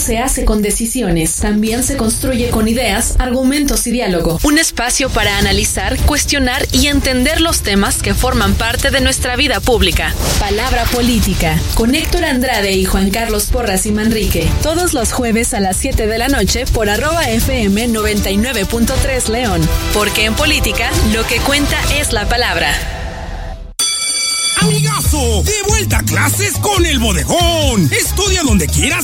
se hace con decisiones, también se construye con ideas, argumentos y diálogo. Un espacio para analizar, cuestionar y entender los temas que forman parte de nuestra vida pública. Palabra Política, con Héctor Andrade y Juan Carlos Porras y Manrique. Todos los jueves a las 7 de la noche por @FM 99.3 León. Porque en política, lo que cuenta es la palabra. Amigazo, de vuelta a clases con El Bodegón. Estudia donde quieras